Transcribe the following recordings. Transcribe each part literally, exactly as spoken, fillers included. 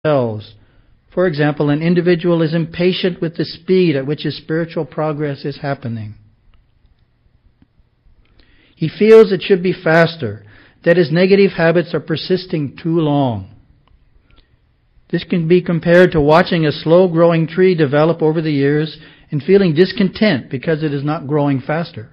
themselves. For example, an individual is impatient with the speed at which his spiritual progress is happening. He feels it should be faster, that his negative habits are persisting too long. This can be compared to watching a slow-growing tree develop over the years and feeling discontent because it is not growing faster.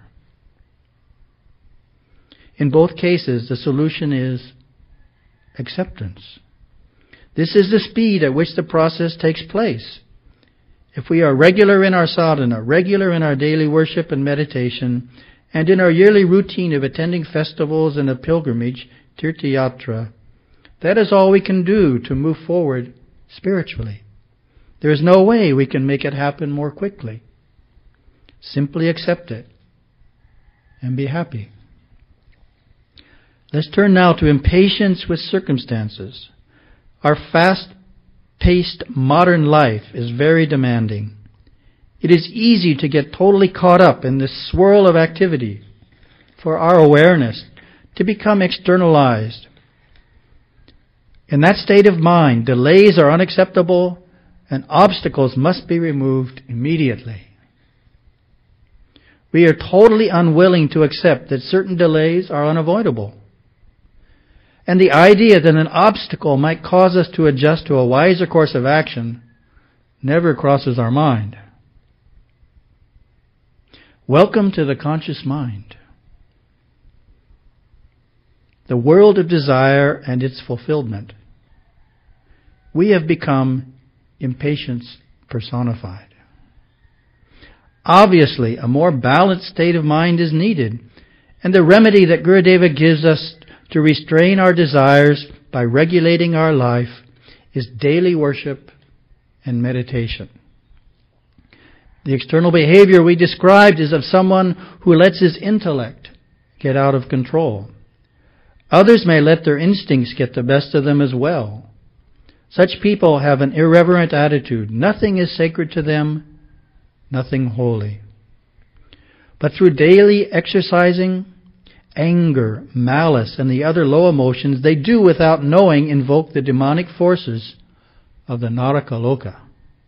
In both cases, the solution is acceptance. This is the speed at which the process takes place. If we are regular in our sadhana, regular in our daily worship and meditation, and in our yearly routine of attending festivals and a pilgrimage, Tirthayatra, that is all we can do to move forward spiritually. There is no way we can make it happen more quickly. Simply accept it and be happy. Let's turn now to impatience with circumstances. Our fast-paced modern life is very demanding. It is easy to get totally caught up in this swirl of activity, for our awareness to become externalized. In that state of mind, delays are unacceptable and obstacles must be removed immediately. We are totally unwilling to accept that certain delays are unavoidable. And the idea that an obstacle might cause us to adjust to a wiser course of action never crosses our mind. Welcome to the conscious mind, the world of desire and its fulfillment. We have become impatience personified. Obviously, a more balanced state of mind is needed, and the remedy that Gurudeva gives us to restrain our desires by regulating our life is daily worship and meditation. The external behavior we described is of someone who lets his intellect get out of control. Others may let their instincts get the best of them as well. Such people have an irreverent attitude. Nothing is sacred to them, nothing holy. But through daily exercising, anger, malice, and the other low emotions, they do, without knowing, invoke the demonic forces of the Naraka Loka.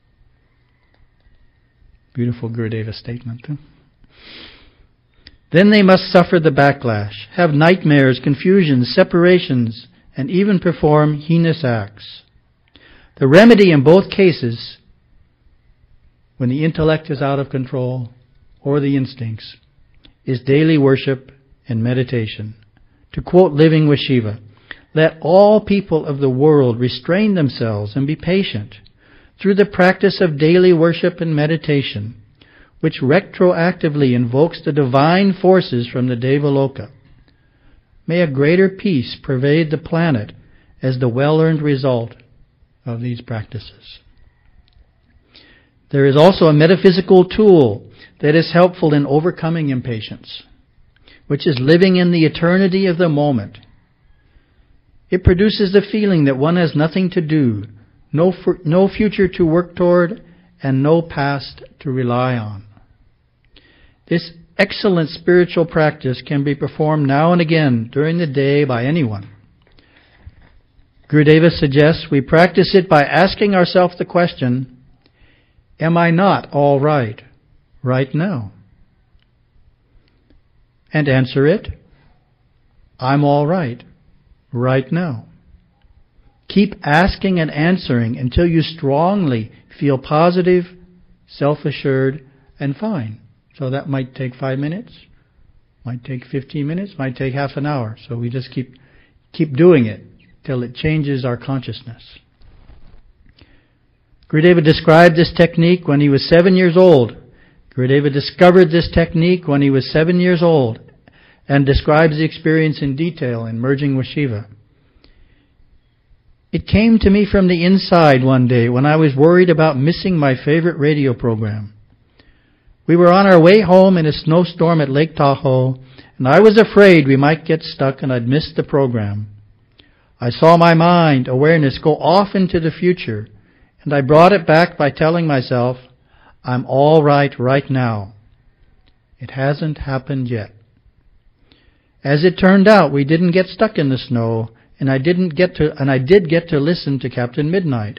Beautiful Gurudeva statement. Huh? Then they must suffer the backlash, have nightmares, confusions, separations, and even perform heinous acts. The remedy in both cases, when the intellect is out of control or the instincts, is daily worship and meditation. To quote Living with Shiva, let all people of the world restrain themselves and be patient through the practice of daily worship and meditation, which retroactively invokes the divine forces from the Devaloka. May a greater peace pervade the planet as the well-earned result of these practices. There is also a metaphysical tool that is helpful in overcoming impatience, which is living in the eternity of the moment. It produces the feeling that one has nothing to do, no, for, no future to work toward, and no past to rely on. This excellent spiritual practice can be performed now and again during the day by anyone. Gurudeva suggests we practice it by asking ourselves the question, am I not all right right now? And answer it, I'm all right right now. Keep asking and answering until you strongly feel positive, self-assured, and fine. So that might take five minutes, might take fifteen minutes, might take half an hour. So we just keep keep doing it till it changes our consciousness. Gurudeva described this technique when he was seven years old. Gurudeva discovered this technique when he was seven years old and describes the experience in detail in Merging with Shiva. It came to me from the inside one day when I was worried about missing my favorite radio program. We were on our way home in a snowstorm at Lake Tahoe, and I was afraid we might get stuck and I'd miss the program. I saw my mind, awareness, go off into the future, and I brought it back by telling myself, I'm all right right now. It hasn't happened yet. As it turned out, we didn't get stuck in the snow, and I didn't get to, and I did get to listen to Captain Midnight.